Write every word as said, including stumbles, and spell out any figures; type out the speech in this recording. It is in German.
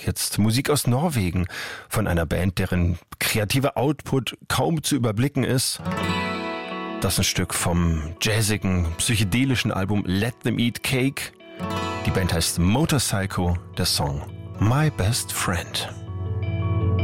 Jetzt Musik aus Norwegen von einer Band, deren kreativer Output kaum zu überblicken ist. Das ist ein Stück vom jazzigen, psychedelischen Album Let Them Eat Cake. Die Band heißt Motorpsycho, der Song My Best Friend.